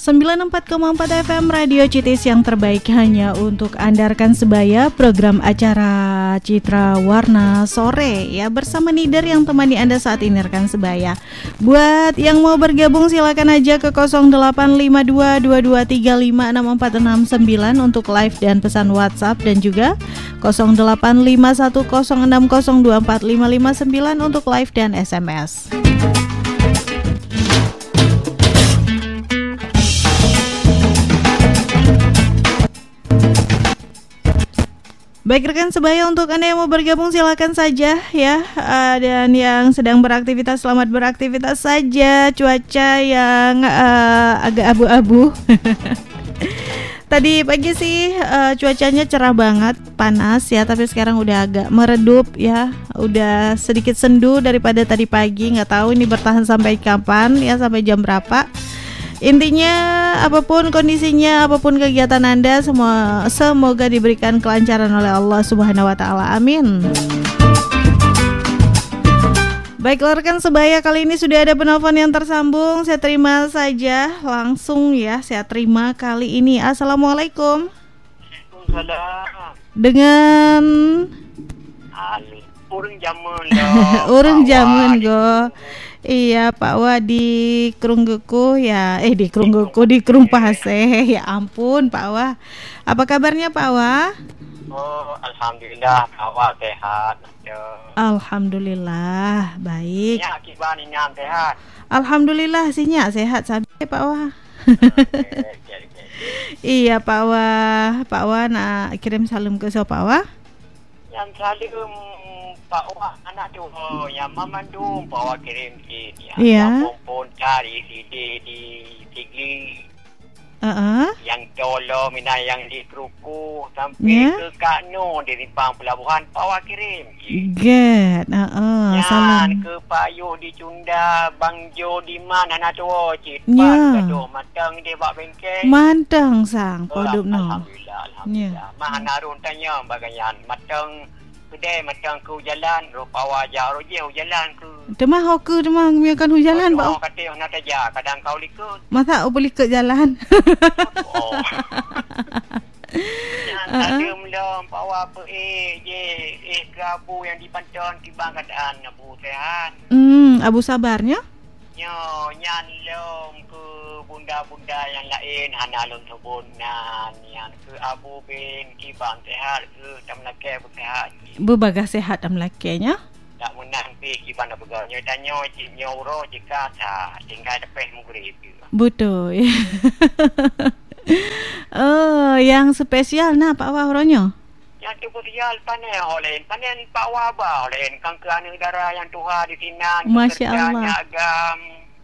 94,4 FM Radio Citis yang terbaik hanya untuk Anda rekan sebaya. Program acara Citra Warna Sore ya, bersama Nider yang temani Anda saat ini rekan sebaya. Buat yang mau bergabung silakan aja ke 085223564669 untuk live dan pesan WhatsApp, dan juga 085106024559 untuk live dan SMS. Baik rekan sebaya, untuk Anda yang mau bergabung silakan saja ya. Dan yang sedang beraktivitas, selamat beraktivitas saja. Cuaca yang agak abu-abu. Tadi pagi sih cuacanya cerah banget, panas ya, tapi sekarang udah agak meredup ya. Udah sedikit sendu daripada tadi pagi. Nggak tahu ini bertahan sampai kapan ya, sampai jam berapa. Intinya apapun kondisinya, apapun kegiatan Anda, semoga diberikan kelancaran oleh Allah Subhanahu wa taala. Amin. Baiklah rekan sebaya, kali ini sudah ada penelpon yang tersambung. Saya terima saja langsung ya. Saya terima kali ini. Assalamualaikum. Waalaikumsalam. Dengan urang jaman dah. Urang jaman go. Iya Pak Wah di Krungguku ya, di Krungguku di Krung Pase. Ya ampun Pak Wah. Apa kabarnya Pak Wah? Oh, alhamdulillah Pak Wah sehat. Alhamdulillah baik. Ya kiban ini sehat. Alhamdulillah sinya sehat sabi Pak Wah. Iya Pak Wah nak kirim salam ke Pak Wah. Yang salam Pak Wah anak tu yang mamandum Pak Wah kirim ya. Iya. Pun cari CD di Tigli. Yang Dolo mina yang di Kruku sampai ke Kano di Rimpang Pelabuhan Pak Wah kirim. Get. Salam ke Payu di Cunda, Bang Jo di mana anak tu Citpan gaduh matang dia bak bengkel. Mantang sang poduk no. Alhamdulillah. Mahana run tanya bagayan matang kedai matang ke jalan rupa wajah roje jalan ke. Demah hoku demah miakan hujalan Pak. Oh kata nak aja kadang kau likut. Masa boleh ikut jalan. Oh. Ada melom bawa apa Abu yang dipanton kibang keadaan Abu sehat. Abu sabarnya? Nyan lom ke bunda-bunda yang lain hanalun sebunan yang ke Abu bin kibang sehat ke tamlake sehat. Berbagai sehat tamlakenya? Tak menang pi kibang berganya tanya nyoro jika sa tinggal tepeh mugrib. Betul. Yang spesial nah Pak Wah ronyo. Yang spesial panen Pak Wah ba olen kangkean udara yang Tuhan di sini. Masya Allah. Agam.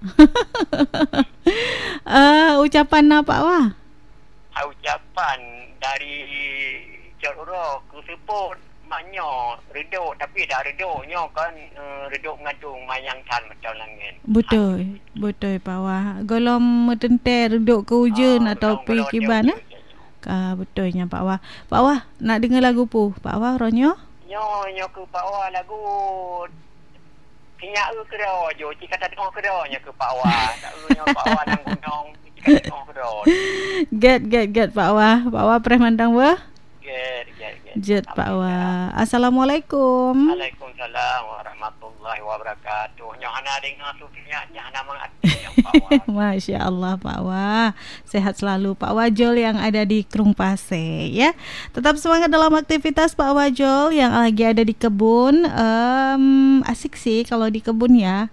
Ucapan nah Pak Wah? Ucapan dari Jororo ke Seput maknya redo tapi dah redonyo kan redo ngadung mayang tan macam langit. Betul Pak Wah. Golom metente redo ke hujan atau pi kiban betulnya Pak Wah. Pak Wah nak dengar lagu pu Pak Wah ronyo? Nyo ke Pak Wah lagu Kinyak ke dah jo cik kata dengar ke dah nya ke Pak Wah. Tak nyo Pak Wah nang gunung cik kata dengar ke dah. Get Pak Wah. Pak Wah pernah mandang wah? Jet Pak Wah. Assalamualaikum. Waalaikumsalam warahmatullahi wabarakatuh. Nyo ana dengar sufinya ana mengerti Pak Wah. Masya Allah Pak Wah. Sehat selalu Pak Wajol yang ada di Krung Pase ya. Tetap semangat dalam aktivitas Pak Wajol yang lagi ada di kebun. Asik sih kalau di kebun ya.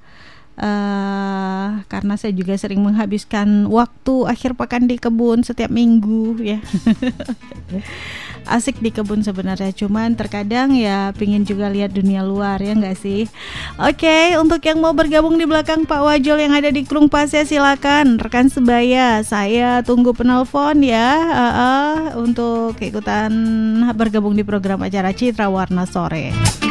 Karena saya juga sering menghabiskan waktu akhir pekan di kebun setiap minggu ya. Asik di kebun sebenarnya, cuman terkadang ya pingin juga lihat dunia luar ya nggak sih. Oke, untuk yang mau bergabung di belakang Pak Wajol yang ada di Krung Pase silakan rekan sebaya, saya tunggu penelpon ya untuk ikutan bergabung di program acara Citra Warna Sore.